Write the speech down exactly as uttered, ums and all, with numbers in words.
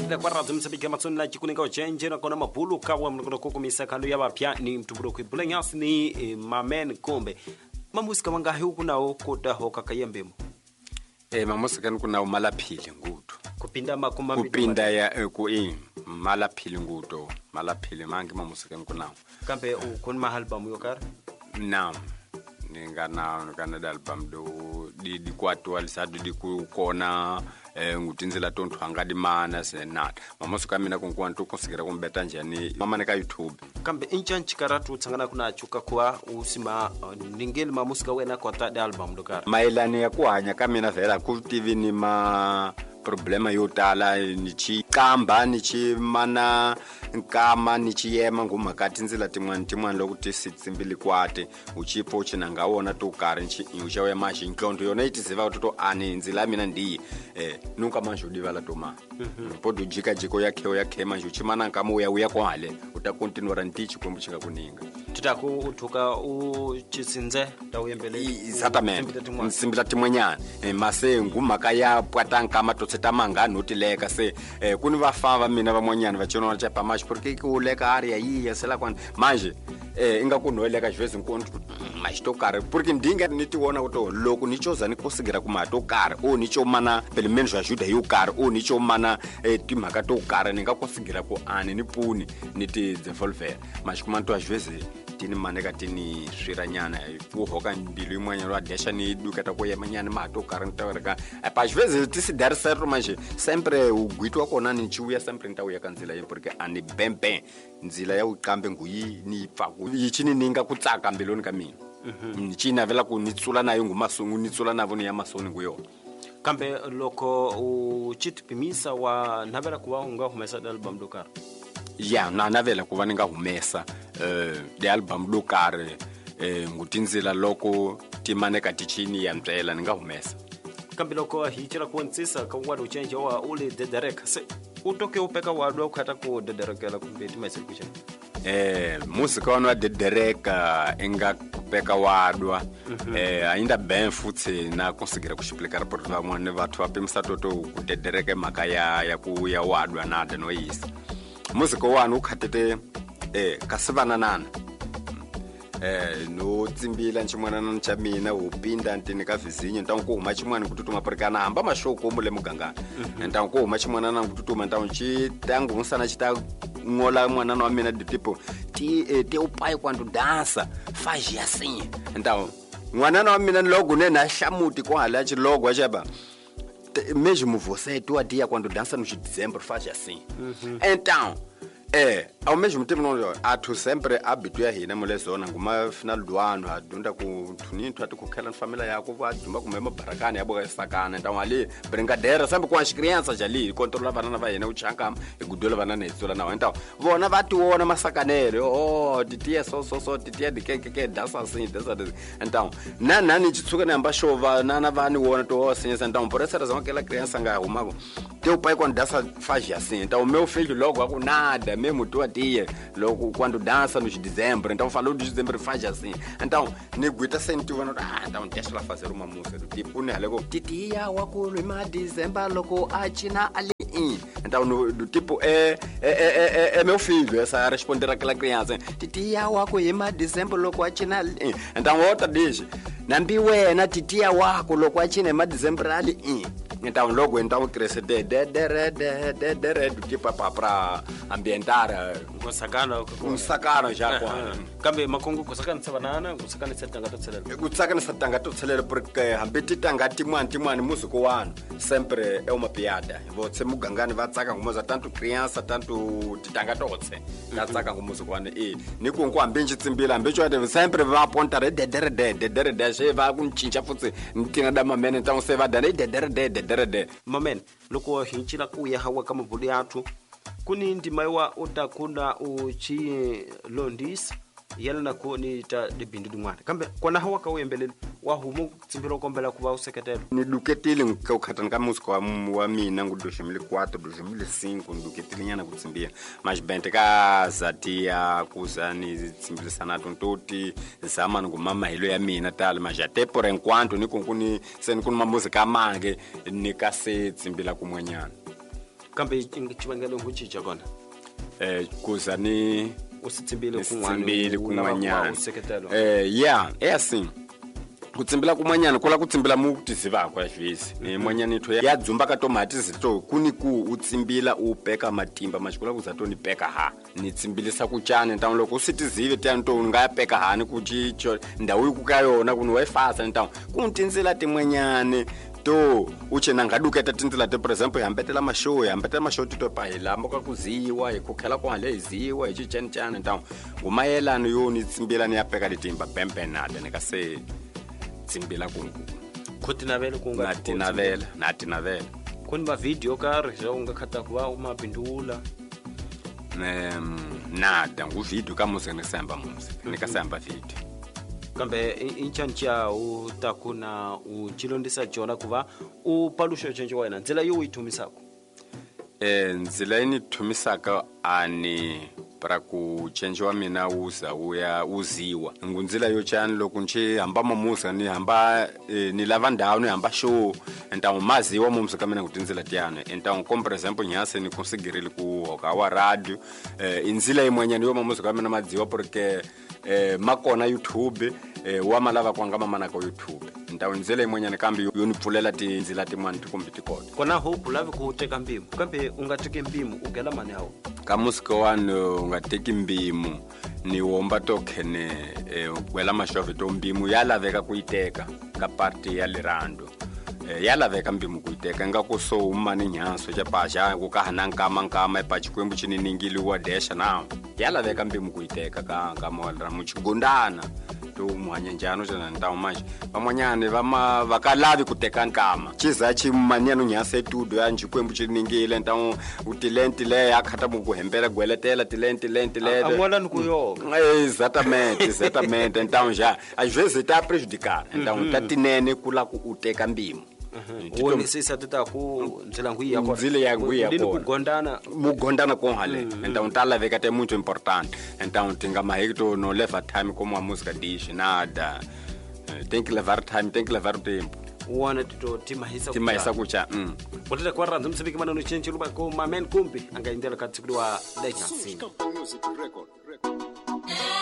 Kutile kwa razu msabiki matsoni la chikuninga ochenje na kona mabulu kawa mnukono kuku misakano ya wapya ni mtuburo kuipule nyasi ni e, mamen kombe. Mamusika wangahi huku nao kuda hoka kayembemo. Eh mamusika kuna umalaphili nguto. Kupinda makuma mbidu. Kupinda ya eh, ku eh malaphili nguto. Malaphili mangi mamusika kuna. Kambe ukun mahalbamu yokar? Naam. Ninga na kana album do di di kwatu alisadu di kukona eh ngutinzela tonto hangadi mana senat mamusuka mina kunkwantu kusikira kumbeta njani mama neka YouTube kambe inchanchi karatu tsangana kuna chuka kwa usima uh, ningeli mamusika wena kwa ta album dokar mailani ya kuhanya kamina vela ku T V ni ma problema yo tala ni chi kamba ni chi mana nkama ni chi yema ngumakati nzila timwani timwani lokuti sitsimbili kwate uchipo uchina ngawona to karenchi uchawe mashi nkondo yona itiziva kuti ani nzila mina ndi eh nuka manje udivala toma mm-hmm. Podu jika jiko yake yake manje uchimana kama uya uya kwale utakontinua ndichi kumbuchika kuninga tutaku utuka uchitsinze tawuyembele exactamente nsimbila timwenyana eh, mase ngumakaya pwatanka matoseta manga notileka se eh, kuni vafava mina vamwenyana vachona chapa mashi porque kuleka area hii yasela kwan manje eh inga kunoleka jwezi nkonto mashitokare porque ndinga nitiona kuti loko nichoza nikusigira kumatokare o nicho mana pelemenzo ajuda yokare o nicho mana eh, timaka tokare ninga kusigira ko ani nipuni niti devolver mashikumanto ajwezi tini maneka tini shiranyana uhoka mbilu imwanya lwa desha ni dukata kwa yamanyana mato karanta waraka pa jveze tisi dar serro manje sempre ugwitwa kona ni chiuya sempre ntauya kanzila ye porque ani bembe nzila ya ukambe nguyi ni pfaku yichini ninga kutsaka mbeloni kamini mhm mm china vela ku nitsula nayo ngumasungu nitsula navo ni yamasoni nguyo kambe loko uchitipimisa wa navela kuwa unga humesa album dokar ya na navela kuva ninga humesa eh de album lokare eh ngutinzila loko timaneka tichini ya mtela ninga humesa kambe loko hichira kunsisa ka wadu change wa ule de direct se utoke upeka wadu ukata ku de direct la kumbeti myself kucha eh musika wana de direct enga kupeka wadwa mm-hmm. eh ainda ben futse na conseguir kushiplikara por va mwane vathu vapimisa toto ku de direct makaya ya ku ya wadwa na de noise musika wanu ukhatete eh kasivana nana eh no tsimbila nchimwana ncha mina upinda ntini ka vizinyo ntanko uma chimwana kututuma perikana amba mashoko mule muganga ntanko uma chimwana na kututuma ntanchi tangu musana chita ngola mwana na mina de tipo ti eh, te upai quando dança faz assim então mwana na mina logo né na chamuti com hala chi logo achaba mesmo você tu adia quando dança no de dezembro faz assim uhum. Então eh ao mesmo tempo não atu sempre habitué hina mole zona nguma final duano adunda ku thuninto atu ku khela família yako va dumba ku mema barakani yabo esakana então ali brincadeira sempre com as crianças ali controla banana vai na uchanga igudola banana isola na então vona vatu ona masakanele oh titia so so so titia de que que dança assim dança então na nani chitsuka na mbashova nana vani wona to assim então por essa razão aquela criança nga uma teu pai quando dança faz assim então o meu filho logo com nada mesmo tu atia logo quando dança no de dezembro então falou de dezembro faz assim então neguita sentiu ah então deixa ela fazer uma música do tipo né logo titia wakulu ma dezembro logo achina ali então no, do tipo é é, é é é meu filho essa responder aquela criança titia wako ma dezembro logo achina ali então outra diz nambi wena titia wako logo achina ma dezembro ali então logo então cresce de de de de de de do tipo para ambientar kusakana kusakana já kwa kambe makongo kusakana sabanana kusakana setanga totselela kusakana setanga totselela porque hambeti tangati mwanti mwani musiko wanu sempre é uma piada você mugangani vatsaka ngumoza tanto criança tanto titanga totse vatsaka ngumusiko wanu eh niko nkwambe nchitsimbila mbecho ade sempre va apontar de de de de de de je va kunchincha futse ntinga da mamene então você va dar de de de de de mamen loko hinchira kuya hawa kama vuli atu kuni ndimaiwa utakuna uchi londis yalana ko ni ta de bindu ngwana kambe kona hawa ka uyembelele wa humu tsimbiro kombela kuba useketelo ni duketile ngukhatana ka musiko wa mina ngu dois mil e quatro dois mil e cinco nduketile nyana kutsimbia mas bente ka zatia kusani tsimbile sana tontoti zama ngumama hilo ya mina tale mas até por enquanto ni kunkuni sen kun ma musika mange ni ka se tsimbila kumwenyana kambe chivangelo nguchicha kona eh kuza ni usitsimbile kun'wana kun'wanyana useketelo eh yeah eyasin kutsimbila kumanyana kula kutsimbila mu kutisiva kwa zvisi ni manyana itho ya dzumba ka tomati zito kuni ku utsimbila upeka matimba machikula kuzato ni peka ha ni tsimbilisa kuchane ntawo loko usitizive tanto unga peka ha ni kuchi ndawu ikukayona kuni wayifasa ntawo kuntinzela timanyane to uchena ngaduketa tindzela te for example yambetela mashow yambetela mashow to pa hilambo ka kuziwa ikukhela kwa le iziwa ichichana ntawo umayelana yo ni tsimbila ni yapeka litimba bembenade nekase tsimbila kungu khotinavele kunga natinavela natinavela kuni ba video ka re unga khata kuwa uma pindula em nada ngu video ka musa nesamba musa nekasamba video kambe inchancha utakuna uchilondisa jona kuva upalusho chenje wena nzela yo uyithumisako eh nzela ini thumisaka ani para ku change wa mina uza uya uziwa ngunzila yo chani loko nje hamba mamusa ni hamba eh, ni lava ndawo ni hamba show enta maziwa mumsa kamena kutinzila tiana enta comme par exemple nyase ni conseguirile ku hoka wa radio eh, inzila imwenyani yo mamusa kamena maziwa porque eh, makona YouTube eh, wa malava kwanga mama ko YouTube ndawo inzila imwenyani kambi yonipfulela tinzila timani tikombiti kona kona ho kulave ku teka mbimu kambe ungateke mbimu ugela mani hawo kamusiko wanu ungateki mbimu ni womba tokhene eh, kwela mashovi to mbimu yalaveka kuiteka ka party ya lirando eh, yalaveka mbimu kuiteka nga ku so umani nyanso cha pasha ku kahana nkama nkama e pachikwembu chininingili wa desha na yalaveka mbimu kuiteka ka nkama wa muchigondana to mwanya njano chana ndawo manje vamwanyane vama vakalavi kuteka nkama chiza chimanyano nyase tudo ya njikwembu chiningile ndawo utilenti le yakhata mukuhembela gweletela tilenti lenti le amwala nkuyo exatamente exatamente ndawo ja às vezes tá prejudicar ndawo tatinene kula ku uteka mbimu woni sisa tutaku nzela ngwi yako nzile ya ngwi yako ndini kugondana mugondana ko hale então tala veka te muito importante então tinga mahecto no leva time como a música diz nada tem que levar time tem que levar tempo wana tito timahisa timahisa kucha mm potete kwa ranzo msibiki manano chenchi luba ko mamen kumbi angaindela katikuli wa legends Music record.